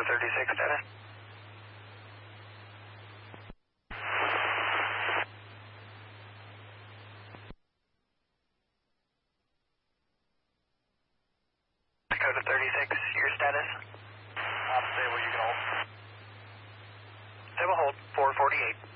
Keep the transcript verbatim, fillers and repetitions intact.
thirty-six status. Dakota thirty-six, your status? I'm stable, you can hold. Stable hold, four forty-eight.